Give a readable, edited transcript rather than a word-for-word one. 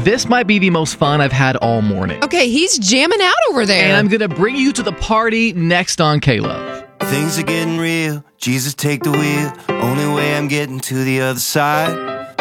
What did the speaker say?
This might be the most fun I've had all morning. Okay, he's jamming out over there. And I'm going to bring you to the party next on K-Love. Things are getting real. Jesus, take the wheel. Only way I'm getting to the other side.